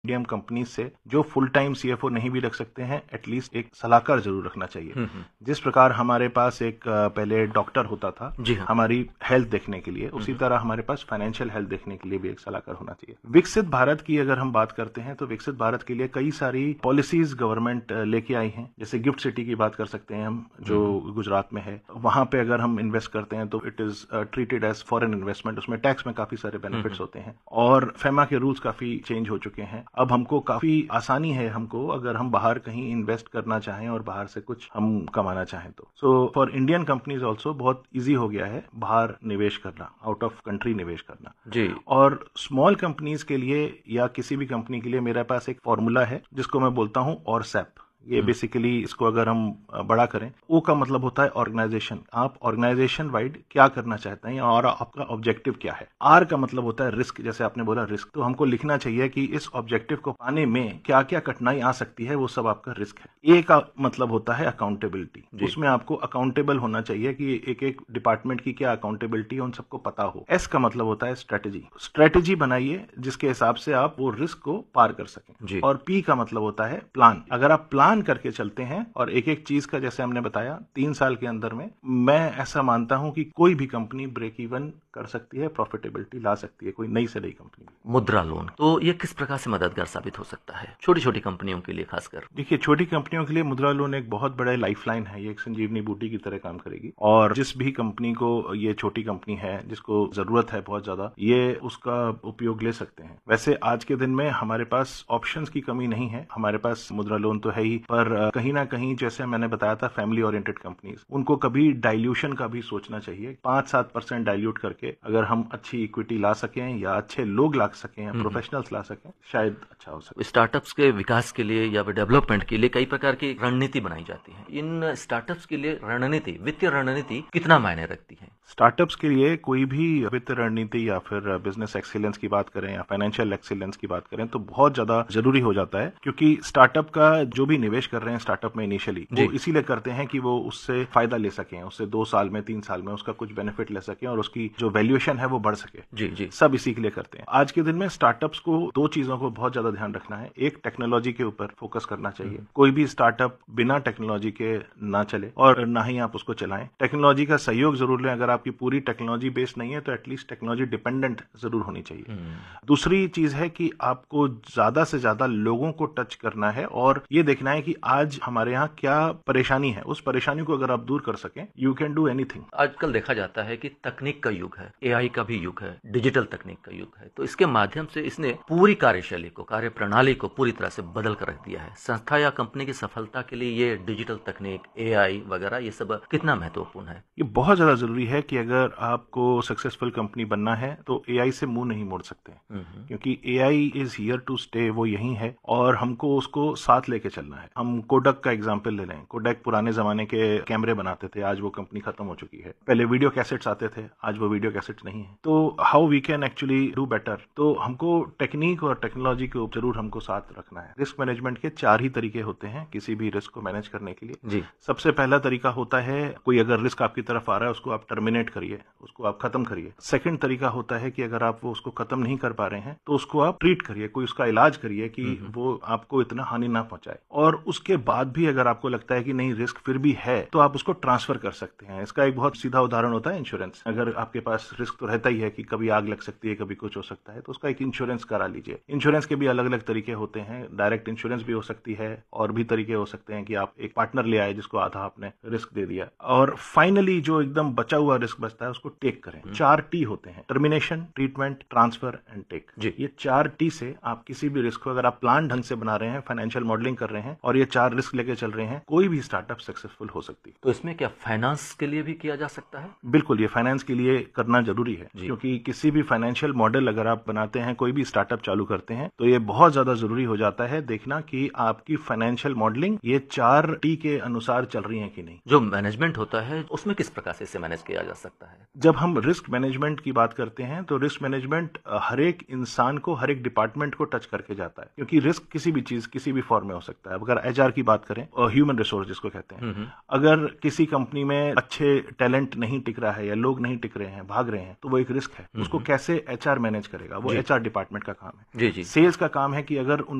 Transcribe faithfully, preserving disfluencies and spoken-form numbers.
Medium company से जो full time CFO नहीं भी रख सकते हैं, एटलीस्ट एक सलाहकार जरूर रखना चाहिए। जिस प्रकार हमारे पास एक पहले डॉक्टर होता था जी हाँ। हमारी हेल्थ देखने के लिए, उसी तरह हमारे पास फाइनेंशियल हेल्थ देखने के लिए भी एक सलाहकार होना चाहिए। विकसित भारत की अगर हम बात करते हैं तो विकसित भारत के लिए कई सारी पॉलिसीज गवर्नमेंट लेके आई हैं। जैसे गिफ्ट सिटी की बात कर सकते हैं हम, जो गुजरात में है। वहां पे अगर हम इन्वेस्ट करते हैं तो it is treated as foreign investment, उसमें टैक्स में काफी सारे बेनिफिट्स होते हैं और फेमा के रूल्स काफी चेंज हो चुके हैं। अब हमको काफी आसानी है हमको अगर हम बाहर कहीं इन्वेस्ट करना चाहें और बाहर से कुछ हम कमाना चाहें तो। So for Indian companies also बहुत इजी हो गया है बाहर निवेश करना, आउट ऑफ कंट्री निवेश करना जी। और स्मॉल कंपनीज के लिए या किसी भी कंपनी के लिए मेरे पास एक फॉर्मूला है जिसको मैं बोलता हूं और सैप। ये बेसिकली इसको अगर हम बड़ा करें, ओ का मतलब होता है ऑर्गेनाइजेशन। आप ऑर्गेनाइजेशन वाइड क्या करना चाहते हैं और आपका ऑब्जेक्टिव क्या है। आर का मतलब होता है रिस्क, जैसे आपने बोला रिस्क, तो हमको लिखना चाहिए कि इस ऑब्जेक्टिव को पाने में क्या क्या कठिनाई आ सकती है, वो सब आपका रिस्क है। ए का मतलब होता है अकाउंटेबिलिटी, उसमें आपको अकाउंटेबल होना चाहिए कि एक एक डिपार्टमेंट की क्या अकाउंटेबिलिटी है, उन सबको पता हो। एस का मतलब होता है स्ट्रेटेजी, स्ट्रेटेजी बनाइए जिसके हिसाब से आप वो रिस्क को पार कर सकें। और पी का मतलब होता है प्लान। अगर आप प्लान करके चलते हैं और एक एक चीज का, जैसे हमने बताया, तीन साल के अंदर में मैं ऐसा मानता हूं कि कोई भी कंपनी ब्रेक इवन कर सकती है, प्रॉफिटेबिलिटी ला सकती है, कोई नई से नई कंपनी। मुद्रा लोन तो ये किस प्रकार से मददगार साबित हो सकता है छोटी छोटी कंपनियों के लिए खासकर? देखिए, छोटी कंपनियों के लिए मुद्रा लोन एक बहुत बड़ा लाइफलाइन है। ये एक संजीवनी बूटी की तरह काम करेगी और जिस भी कंपनी को, ये छोटी कंपनी है जिसको जरूरत है बहुत ज्यादा, ये उसका उपयोग ले सकते हैं। वैसे आज के दिन में हमारे पास ऑप्शंस की कमी नहीं है, हमारे पास मुद्रा लोन तो है ही, पर कहीं ना कहीं जैसे मैंने बताया था फैमिली ओरिएंटेड कंपनीज, उनको कभी डाइल्यूशन का भी सोचना चाहिए। पांच सात परसेंट डाइल्यूट करके अगर हम अच्छी इक्विटी ला सकें या अच्छे लोग ला सकें या प्रोफेशनल्स ला सकें, शायद अच्छा हो सके। स्टार्टअप्स के विकास के लिए या डेवलपमेंट के लिए कई प्रकार की रणनीति बनाई जाती है। इन स्टार्टअप्स के लिए रणनीति, वित्तीय रणनीति कितना मायने रखती है? स्टार्टअप्स के लिए कोई भी वित्तीय रणनीति या फिर बिजनेस एक्सीलेंस की बात करें या फाइनेंशियल एक्सीलेंस की बात करें तो बहुत ज्यादा जरूरी हो जाता है, क्योंकि स्टार्टअप का जो भी निवेश कर रहे हैं स्टार्टअप में इनिशियली, वो इसीलिए करते हैं कि वो उससे फायदा ले सकें, उससे दो साल में तीन साल में उसका कुछ बेनिफिट ले सकें और उसकी जो वैल्यूएशन है वो बढ़ सके। जी जी। सब इसी के लिए करते हैं। आज के दिन में स्टार्टअप्स को दो चीजों को बहुत ज्यादा ध्यान रखना है। एक, टेक्नोलॉजी के ऊपर फोकस करना चाहिए। कोई भी स्टार्टअप बिना टेक्नोलॉजी के ना चले और ना ही आप उसको चलाएं। टेक्नोलॉजी का सहयोग जरूर लें। अगर आपकी पूरी टेक्नोलॉजी बेस्ड नहीं है तो एटलीस्ट टेक्नोलॉजी डिपेंडेंट जरूर होनी चाहिए। दूसरी चीज है कि आपको ज्यादा से ज्यादा लोगों को टच करना है और ये देखना है कि आज हमारे यहाँ क्या परेशानी है, उस परेशानी को अगर आप दूर कर सकें, यू कैन डू एनीथिंग। आजकल देखा जाता है कि तकनीक का युग है, एआई का भी युग है, डिजिटल तकनीक का युग है, तो इसके माध्यम से इसने पूरी कार्यशैली को, कार्य प्रणाली को पूरी तरह से बदल कर रख दिया है। संस्था या कंपनी की सफलता के लिए ये डिजिटल तकनीक, एआई वगैरह, ये सब कितना महत्वपूर्ण है? ये बहुत ज्यादा जरूरी है कि अगर आपको सक्सेसफुल कंपनी बनना है तो एआई से मुंह नहीं मोड़ सकते, क्योंकि AI is here to stay, वो यही है और हमको उसको साथ लेके चलना है। हम कोडक का एग्जांपल ले लें। कोडक पुराने जमाने के कैमरे बनाते थे, आज वो कंपनी खत्म हो चुकी है। पहले वीडियो कैसेट्स आते थे, आज वो वीडियो कैसेट्स नहीं है। तो how we can actually do better, तो हमको टेक्निक और टेक्नोलॉजी को जरूर हमको साथ रखना है। रिस्क मैनेजमेंट के चार ही तरीके होते हैं किसी भी रिस्क को मैनेज करने के लिए। जी। सबसे पहला तरीका होता है, कोई अगर रिस्क आपकी तरफ आ रहा है उसको आप टर्मिनेट करिए, उसको आप खत्म करिए। सेकंड तरीका होता है कि अगर आप वो उसको खत्म नहीं कर पा रहे हैं तो उसको आप ट्रीट करिए, कोई उसका इलाज करिए कि वो आपको इतना हानि ना पहुंचाए। और उसके बाद भी अगर आपको लगता है कि नहीं रिस्क फिर भी है तो आप उसको ट्रांसफर कर सकते हैं। इसका एक बहुत सीधा उदाहरण होता है इंश्योरेंस। अगर आपके पास रिस्क तो रहता ही है कि कभी आग लग सकती है, कभी कुछ हो सकता है, तो उसका एक इंश्योरेंस करा लीजिए। इंश्योरेंस के भी अलग अलग तरीके होते हैं। डायरेक्ट इंश्योरेंस भी हो सकती है और भी तरीके हो सकते हैं कि आप एक पार्टनर ले आए जिसको आधा आपने रिस्क दे दिया। और फाइनली जो एकदम बचा हुआ रिस्क बचता है उसको टेक करें। चार टी होते हैं, termination, treatment, transfer and take. ये चार टी से आप किसी भी रिस्क को, अगर आप प्लान ढंग से बना रहे हैं, फाइनेंशियल मॉडलिंग कर रहे हैं और ये चार रिस्क लेके चल रहे हैं, कोई भी स्टार्टअप सक्सेसफुल हो सकती है। तो इसमें क्या फाइनेंस के लिए भी किया जा सकता है? बिल्कुल, ये फाइनेंस के लिए करना जरूरी है, क्योंकि किसी भी फाइनेंशियल मॉडल अगर आप बनाते हैं, कोई भी स्टार्टअप चालू करते हैं, तो ये बहुत ज्यादा जरूरी हो जाता है देखना कि आपकी फाइनेंशियल मॉडलिंग ये चार टी के अनुसार चल रही है कि नहीं। जो मैनेजमेंट होता है उसमें किस प्रकार से इसे मैनेज किया जाता है? जा सकता है? जब हम रिस्क मैनेजमेंट की बात करते हैं तो रिस्क मैनेजमेंट हर एक इंसान को, हर एक डिपार्टमेंट को टच करके जाता है, क्योंकि रिस्क किसी भी चीज, किसी भी फॉर्म में हो सकता है। अगर एचआर की बात करें, ह्यूमन रिसोर्स जिसको कहते हैं, अगर किसी कंपनी में अच्छे टैलेंट नहीं टिक रहा है या लोग नहीं टिक रहे हैं, भाग रहे हैं, तो वो एक रिस्क है। उसको कैसे एचआर मैनेज करेगा, वो एचआर डिपार्टमेंट का काम है। जी जी। सेल्स का काम है कि अगर उन